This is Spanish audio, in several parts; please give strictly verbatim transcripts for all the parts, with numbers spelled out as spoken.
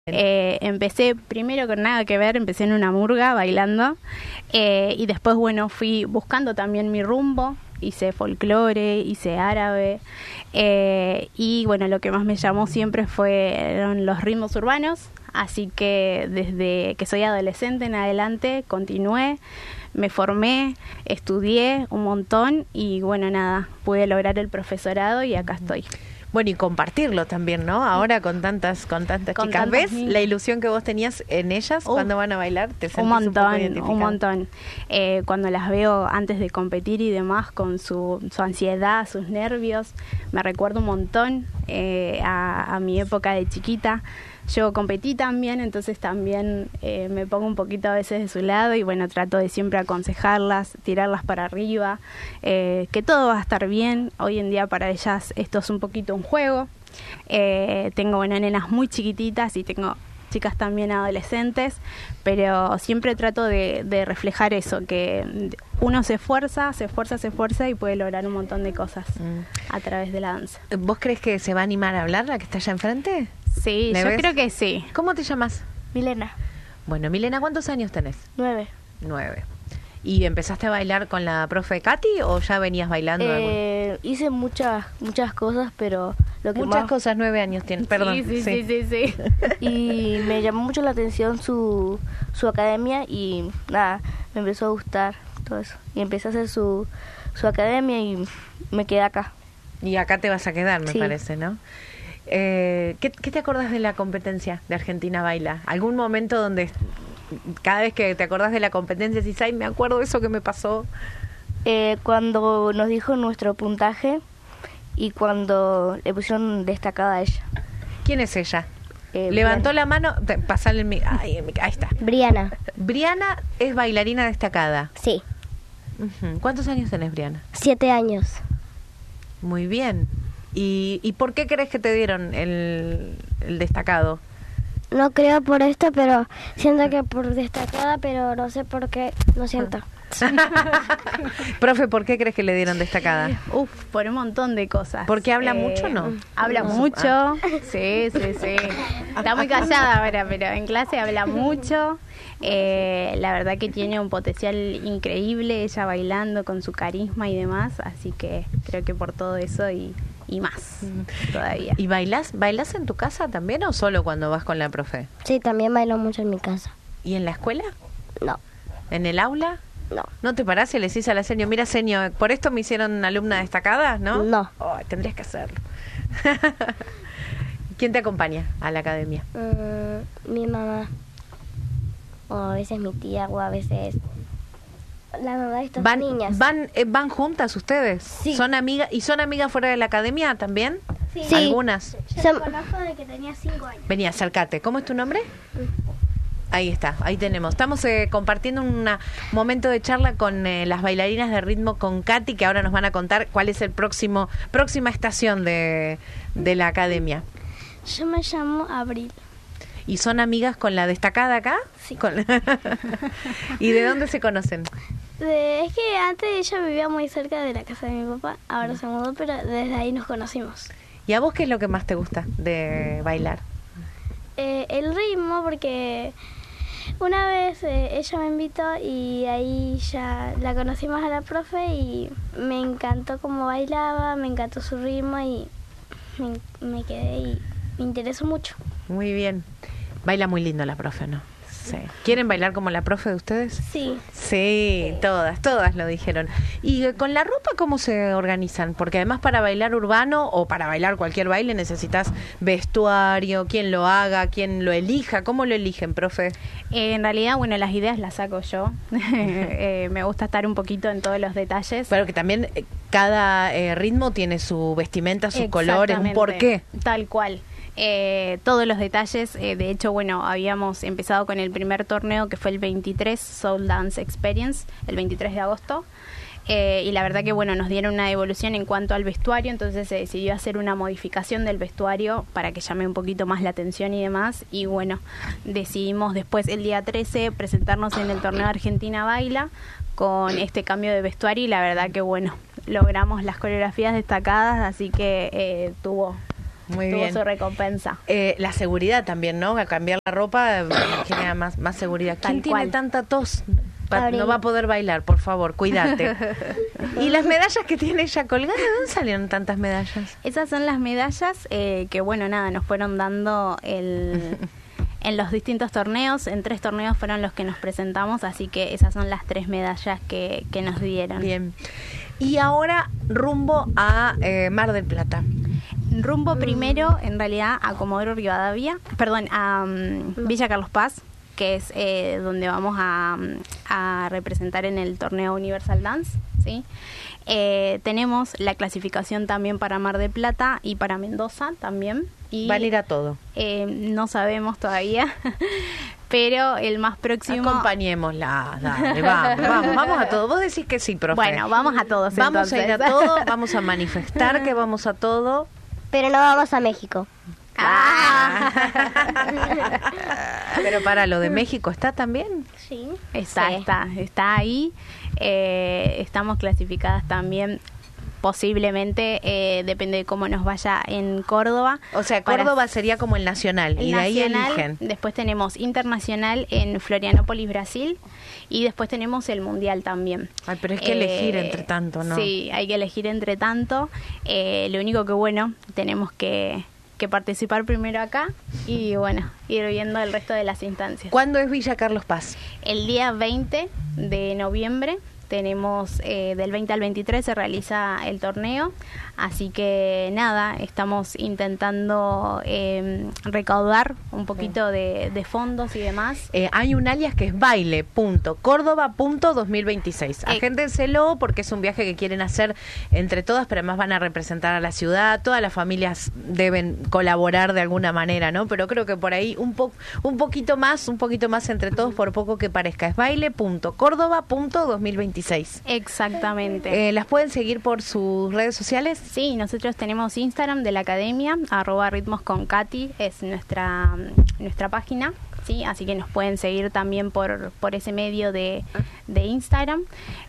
Eh, empecé primero con nada que ver, empecé en una murga bailando eh, y después bueno fui buscando también mi rumbo, hice folclore, hice árabe eh, y bueno lo que más me llamó siempre fueron los ritmos urbanos, así que desde que soy adolescente en adelante continué, me formé, estudié un montón y bueno nada, pude lograr el profesorado y acá estoy. Bueno, y compartirlo también, ¿no? Ahora con tantas con tantas con chicas. tantas ¿Ves niñas. la ilusión que vos tenías en ellas Uh, cuando van a bailar? ¿Te sentís un montón, un, poco identificada? un montón. Eh, cuando las veo antes de competir y demás, con su, su ansiedad, sus nervios, me recuerdo un montón eh, a, a mi época de chiquita. Yo competí también, entonces también eh, me pongo un poquito a veces de su lado y bueno, trato de siempre aconsejarlas, tirarlas para arriba, eh, que todo va a estar bien. Hoy en día para ellas esto es un poquito un juego. Eh, tengo bueno, nenas muy chiquititas y tengo chicas también adolescentes, pero siempre trato de, de reflejar eso, que uno se esfuerza, se esfuerza, se esfuerza y puede lograr un montón de cosas mm. a través de la danza. ¿Vos crees que se va a animar a hablar la que está allá enfrente? Sí, yo ves? creo que sí. ¿Cómo te llamas? Milena. Bueno, Milena, ¿cuántos años tenés? Nueve. Nueve. ¿Y empezaste a bailar con la profe Katy o ya venías bailando? Eh, hice muchas muchas cosas, pero lo que Muchas más... cosas, nueve años tienes, perdón. Sí, sí, sí, sí, sí. Y me llamó mucho la atención su, su academia y nada, me empezó a gustar todo eso. Y empecé a hacer su, su academia y me quedé acá. Y acá te vas a quedar, me Sí. parece, ¿no? Eh, ¿qué, ¿Qué te acordás de la competencia de Argentina Baila? ¿Algún momento donde cada vez que te acordás de la competencia decís, ay, me acuerdo de eso que me pasó? Eh, cuando nos dijo nuestro puntaje y cuando le pusieron destacada a ella. ¿Quién es ella? Eh, Levantó Briana. la mano, te- pasale el mi- ay, el mi- ahí está. Briana, Briana es bailarina destacada. sí, Ujú. ¿Cuántos años tenés, Briana? siete años. Muy bien. ¿Y, y por qué crees que te dieron el, el destacado? No creo por esto, pero siento que por destacada, pero no sé por qué, lo siento. Profe, ¿por qué crees que le dieron destacada? Uf, por un montón de cosas. ¿Porque habla Eh, mucho o no? Habla No. mucho, Ah. sí, sí, sí. Está muy callada ahora, pero en clase habla mucho. Eh, la verdad que tiene un potencial increíble, ella bailando con su carisma y demás, así que creo que por todo eso y, y más todavía. ¿Y bailás, bailás en tu casa también o solo cuando vas con la profe? Sí, también bailo mucho en mi casa. ¿Y en la escuela? No, ¿En el aula? no, ¿No te parás y le decís a la seño, mira seño, por esto me hicieron alumna destacada, no? No. Oh, tendrías que hacerlo. ¿Quién te acompaña a la academia? Mm, mi mamá, o a veces mi tía, o a veces la mamá de estas ¿Van, niñas. van, eh, van juntas ustedes? Sí. ¿Son amigas y son amigas fuera de la academia también? Sí. Algunas. Yo Som- Conozco de que tenía cinco años. Vení, acércate. ¿Cómo es tu nombre? Ahí está, ahí tenemos. Estamos eh, compartiendo un momento de charla con eh, las bailarinas de ritmo con Katy, que ahora nos van a contar cuál es el próximo próxima estación de, de la academia. Yo me llamo Abril. ¿Y son amigas con la destacada acá? Sí. Con- ¿Y de dónde se conocen? De- es que antes ella vivía muy cerca de la casa de mi papá, ahora se mudó, pero desde ahí nos conocimos. ¿Y a vos qué es lo que más te gusta de bailar? Eh, el ritmo, porque una vez eh, ella me invitó y ahí ya la conocí más a la profe y me encantó cómo bailaba, me encantó su ritmo y me, me quedé y me interesó mucho. Muy bien. Baila muy lindo la profe, ¿no? Sí. ¿Quieren bailar como la profe de ustedes? Sí, Sí, todas, todas lo dijeron. ¿Y eh, con la ropa cómo se organizan? Porque además para bailar urbano o para bailar cualquier baile necesitas vestuario, quién lo haga, quién lo elija. ¿Cómo lo eligen, profe? Eh, en realidad, bueno, las ideas las saco yo. Eh, me gusta estar un poquito en todos los detalles. Pero que también eh, cada eh, ritmo tiene su vestimenta, sus colores, un Exactamente, porqué. Tal cual. Eh, todos los detalles, eh, de hecho, bueno, habíamos empezado con el primer torneo que fue el veintitrés Soul Dance Experience, el veintitrés de agosto. Eh, y la verdad que bueno, nos dieron una devolución en cuanto al vestuario, entonces se decidió hacer una modificación del vestuario para que llame un poquito más la atención y demás, y bueno, decidimos después el día trece presentarnos en el torneo Argentina Baila con este cambio de vestuario y la verdad que bueno, logramos las coreografías destacadas, así que eh, tuvo Muy tuvo bien. su recompensa. Eh, la seguridad también, ¿no? A cambiar la ropa eh, genera más, más seguridad. ¿Quién Tal tiene cual. tanta tos? Va- Abril. no va a poder bailar, por favor, cuídate. ¿Y las medallas que tiene ella colgadas? ¿De dónde salieron tantas medallas? Esas son las medallas eh, que, bueno, nada, nos fueron dando el, en los distintos torneos. En tres torneos fueron los que nos presentamos, así que esas son las tres medallas que, que nos dieron. Bien. Y ahora rumbo a eh, Mar del Plata. Rumbo primero, en realidad, a Comodoro Rivadavia, perdón, a um, Villa Carlos Paz, que es eh, donde vamos a, a representar en el torneo Universal Dance, ¿sí? Eh, tenemos la clasificación también para Mar del Plata y para Mendoza también. Y, Van a ir a todo. eh, no sabemos todavía, pero el más próximo... Acompañémosla, dale, vamos, vamos, vamos a todo. Vos decís que sí, profe. Bueno, vamos a todos Vamos a ir a entonces. todo, vamos a manifestar que vamos a todo. Pero no vamos a México. Ah. Pero para lo de México, ¿está también? Sí. Está, Sí. está, está ahí. Eh, estamos clasificadas también, posiblemente, eh, depende de cómo nos vaya en Córdoba. O sea, Para- Córdoba sería como el nacional, el y de ahí nacional, eligen. después tenemos internacional en Florianópolis, Brasil, y después tenemos el mundial también. Ay, pero es que Eh, elegir entre tanto, ¿no? Sí, hay que elegir entre tanto. Eh, lo único que, bueno, tenemos que, que participar primero acá y, bueno, ir viendo el resto de las instancias. ¿Cuándo es Villa Carlos Paz? El día veinte de noviembre tenemos, eh, del veinte al veintitrés se realiza el torneo, así que nada, estamos intentando eh, recaudar un poquito de, de fondos y demás. Eh, hay un alias que es baile punto córdoba punto dos mil veintiséis. Eh. Agéndenselo porque es un viaje que quieren hacer entre todas, pero además van a representar a la ciudad. Todas las familias deben colaborar de alguna manera, ¿no? Pero creo que por ahí un, po un poquito más, un poquito más entre todos, por poco que parezca. Es baile punto córdoba punto dos mil veintiséis. Exactamente. Eh, ¿Las pueden seguir por sus redes sociales? Sí, nosotros tenemos Instagram de la academia, arroba ritmos con Katy, es nuestra, nuestra página, ¿sí? Así que nos pueden seguir también por, por ese medio de, de Instagram,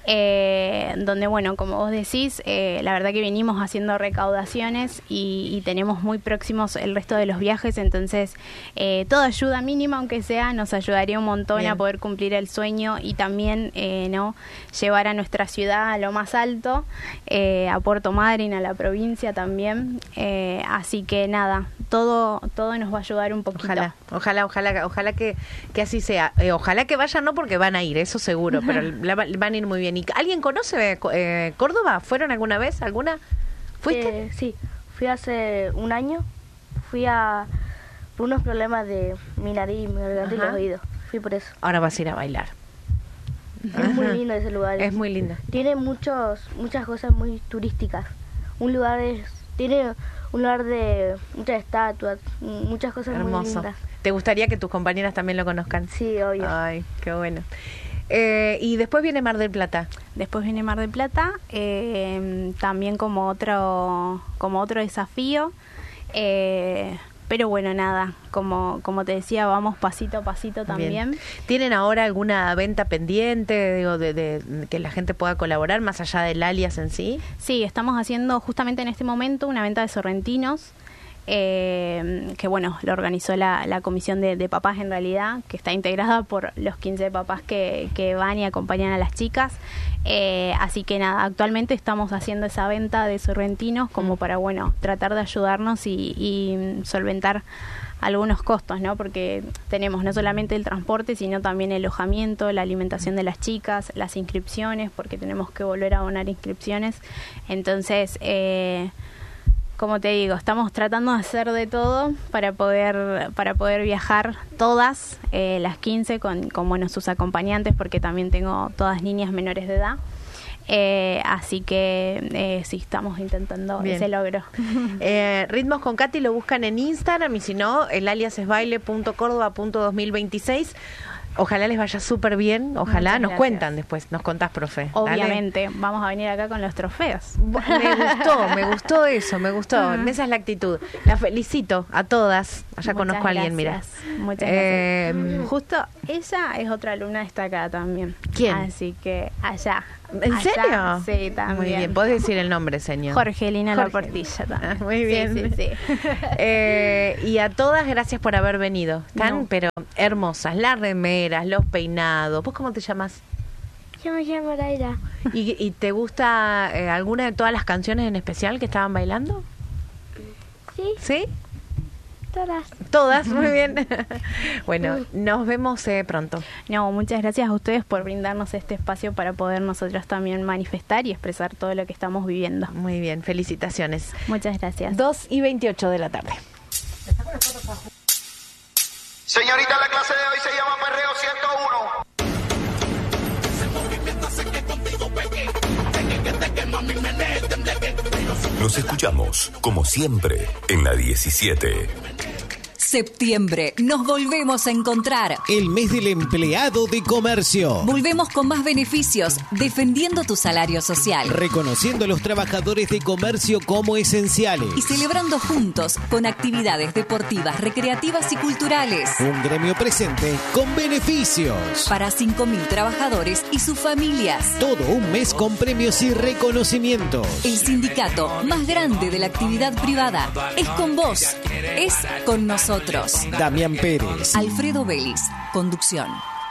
eh, donde, bueno, como vos decís, eh, la verdad que venimos haciendo recaudaciones y, y tenemos muy próximos el resto de los viajes, entonces eh, toda ayuda mínima, aunque sea, nos ayudaría un montón Bien. a poder cumplir el sueño y también, eh, ¿no?, llevar a nuestra ciudad a lo más alto, eh, a Puerto Madryn, a la provincia también, eh, así que nada, todo todo nos va a ayudar un poquito. Ojalá, ojalá, ojalá, ojalá que, que así sea. Eh, ojalá que vayan, no porque van a ir, eso seguro, pero la- van a ir muy bien. ¿Y alguien conoce eh, Córdoba? ¿Fueron alguna vez? ¿Alguna? ¿Fuiste? Eh, sí, fui hace un año. Fui a por unos problemas de mi nariz, mi garganta y Ajá. los oídos. Fui por eso. Ahora vas a ir a bailar. Es muy lindo ese lugar. Es muy lindo. Tiene muchos muchas cosas muy turísticas. Un lugar es tiene un lugar de muchas estatuas, m- muchas cosas muy Hermoso. lindas. ¿Te gustaría que tus compañeras también lo conozcan? Sí, obvio. Ay, qué bueno. Eh, y después viene Mar del Plata. Después viene Mar del Plata, eh, también como otro, como otro desafío. Eh, pero bueno, nada, como, como te decía, vamos pasito a pasito también. Bien. ¿Tienen ahora alguna venta pendiente, digo, de, de- de que la gente pueda colaborar más allá del alias en sí? Sí, estamos haciendo justamente en este momento una venta de sorrentinos, eh, que bueno, lo organizó la, la comisión de, de papás en realidad, que está integrada por los quince papás que, que van y acompañan a las chicas. Eh, así que nada, actualmente estamos haciendo esa venta de sorrentinos como Mm. para, bueno, tratar de ayudarnos y, y solventar algunos costos, ¿no? Porque tenemos no solamente el transporte, sino también el alojamiento, la alimentación de las chicas, las inscripciones, porque tenemos que volver a abonar inscripciones. Entonces, eh, como te digo, estamos tratando de hacer de todo para poder para poder viajar todas, eh, las quince, con, con bueno, sus acompañantes, porque también tengo todas niñas menores de edad. Eh, así que eh, sí, estamos intentando Bien. ese logro. Eh, Ritmos con Katy lo buscan en Instagram y si no, el alias es baile punto córdoba punto dos mil veintiséis. Ojalá les vaya súper bien, ojalá. Muchas Nos gracias. cuentan después, nos contás, profe. Dale. Obviamente, vamos a venir acá con los trofeos. Bu- Me gustó, me gustó eso, me gustó. Ajá. Esa es la actitud. Las felicito a todas. Allá Muchas conozco a alguien, mira. gracias. Muchas Eh, gracias. Justo ella es otra alumna destacada también. ¿Quién? Así que allá. ¿En allá, serio? Sí, también. Muy bien, podés decir el nombre, señor. Jorgelina Jorge. La Portilla también. Ah, muy bien. Sí, sí, sí. Eh, y a todas, gracias por haber venido. Están, No. pero hermosas. Las remeras, los peinados. ¿Vos cómo te llamas? Yo me llamo Laira. ¿Y, y te gusta eh, alguna de todas las canciones en especial que estaban bailando? Sí, ¿Sí? todas. Todas, muy bien. Bueno, nos vemos eh, pronto. No, muchas gracias a ustedes por brindarnos este espacio para poder nosotros también manifestar y expresar todo lo que estamos viviendo. Muy bien, felicitaciones. Muchas gracias. dos y veintiocho de la tarde. Señorita, la clase de hoy se llama Perreo ciento uno. Nos escuchamos, como siempre, en la diecisiete. Septiembre, nos volvemos a encontrar. El mes del empleado de comercio. Volvemos con más beneficios, defendiendo tu salario social. Reconociendo a los trabajadores de comercio como esenciales. Y celebrando juntos con actividades deportivas, recreativas y culturales. Un gremio presente con beneficios. Para cinco mil trabajadores y sus familias. Todo un mes con premios y reconocimientos. El sindicato más grande de la actividad privada es con vos, es con nosotros. Damián Pérez. Alfredo Vélez, conducción.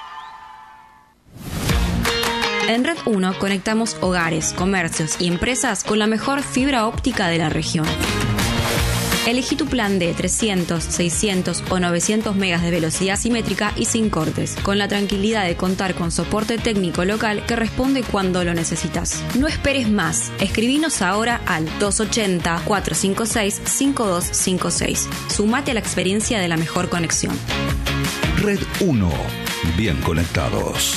En Red uno conectamos hogares, comercios y empresas con la mejor fibra óptica de la región. Elegí tu plan de trescientos, seiscientos o novecientos megas de velocidad simétrica y sin cortes, con la tranquilidad de contar con soporte técnico local que responde cuando lo necesitas. No esperes más. Escribinos ahora al dos ochenta, cuatrocientos cincuenta y seis, cincuenta y dos cincuenta y seis. Sumate a la experiencia de la mejor conexión. Red uno. Bien conectados.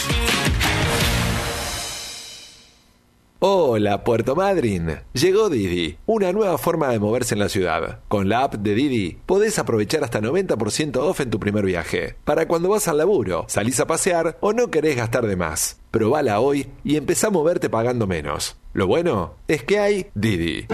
Hola, Puerto Madryn. Llegó Didi, una nueva forma de moverse en la ciudad. Con la app de Didi podés aprovechar hasta noventa por ciento off en tu primer viaje. Para cuando vas al laburo, salís a pasear o no querés gastar de más. Probala hoy y empezá a moverte pagando menos. Lo bueno es que hay Didi.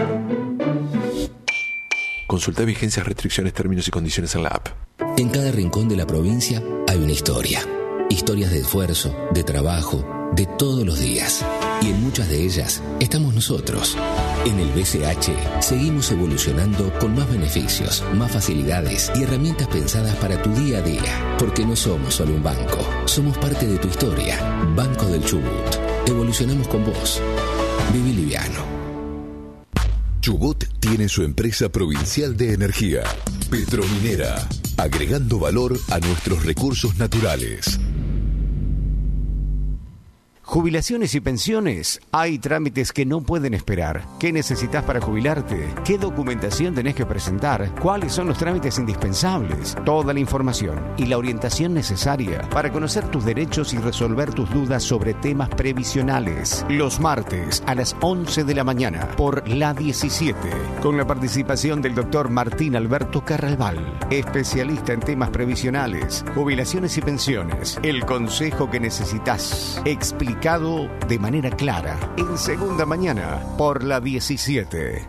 Consulta vigencias, restricciones, términos y condiciones en la app. En cada rincón de la provincia hay una historia. Historias de esfuerzo, de trabajo, de todos los días. Y en muchas de ellas estamos nosotros. En el B C H seguimos evolucionando con más beneficios, más facilidades y herramientas pensadas para tu día a día. Porque no somos solo un banco, somos parte de tu historia. Banco del Chubut. Evolucionamos con vos. Viví liviano. Chubut tiene su empresa provincial de energía, Petrominera, agregando valor a nuestros recursos naturales. Jubilaciones y pensiones. Hay trámites que no pueden esperar. ¿Qué necesitas para jubilarte? ¿Qué documentación tenés que presentar? ¿Cuáles son los trámites indispensables? Toda la información y la orientación necesaria para conocer tus derechos y resolver tus dudas sobre temas previsionales. Los martes a las once de la mañana por la diecisiete. Con la participación del doctor Martín Alberto Carralbal, especialista en temas previsionales, jubilaciones y pensiones. El consejo que necesitas. Explica de manera clara en Segunda Mañana por la diecisiete.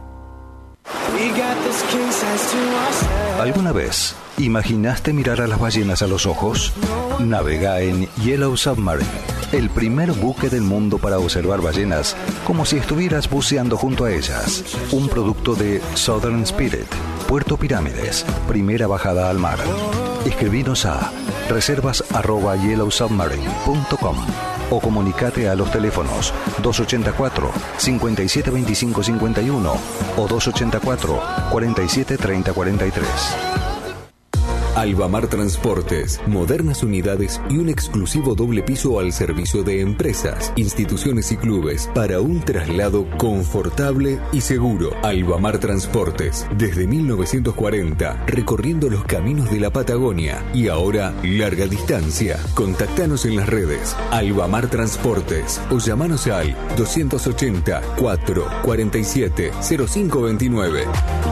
¿Alguna vez imaginaste mirar a las ballenas a los ojos? Navega en Yellow Submarine, el primer buque del mundo para observar ballenas como si estuvieras buceando junto a ellas. Un producto de Southern Spirit, Puerto Pirámides, primera bajada al mar. Escribinos a reservas arroba yellow submarine punto com o comunicate a los teléfonos dos ochenta y cuatro, cincuenta y siete veinticinco cincuenta y uno o dos ochenta y cuatro, cuarenta y siete treinta cuarenta y tres. Albamar Transportes, modernas unidades y un exclusivo doble piso al servicio de empresas, instituciones y clubes para un traslado confortable y seguro. Albamar Transportes, desde mil novecientos cuarenta, recorriendo los caminos de la Patagonia y ahora larga distancia. Contactanos en las redes Albamar Transportes o llamanos al doscientos ochenta, cuatro cuarenta y siete, cero cinco veintinueve.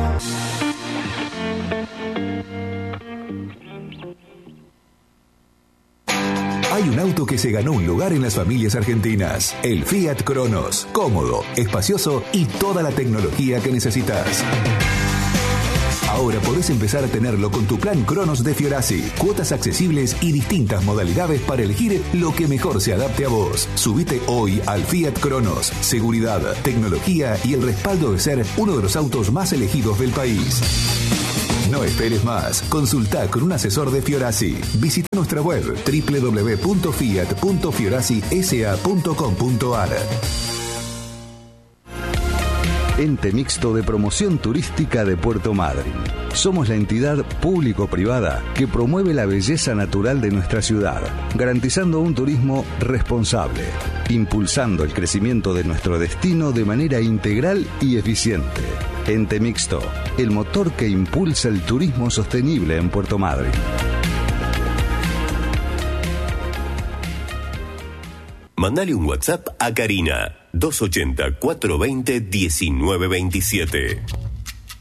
Hay un auto que se ganó un lugar en las familias argentinas. El Fiat Cronos. Cómodo, espacioso y toda la tecnología que necesitas. Ahora podés empezar a tenerlo con tu plan Cronos de Fiorasi. Cuotas accesibles y distintas modalidades para elegir lo que mejor se adapte a vos. Subite hoy al Fiat Cronos. Seguridad, tecnología y el respaldo de ser uno de los autos más elegidos del país. No esperes más. Consultá con un asesor de Fiorasi. Visita nuestra web doble u doble u doble u punto fiat punto fiorasi s a punto com punto a r. Ente Mixto de Promoción Turística de Puerto Madryn. Somos la entidad público-privada que promueve la belleza natural de nuestra ciudad, garantizando un turismo responsable, impulsando el crecimiento de nuestro destino de manera integral y eficiente. Ente Mixto, el motor que impulsa el turismo sostenible en Puerto Madryn. Mandale un WhatsApp a Karina, dos ochenta, cuatrocientos veinte, diecinueve veintisiete.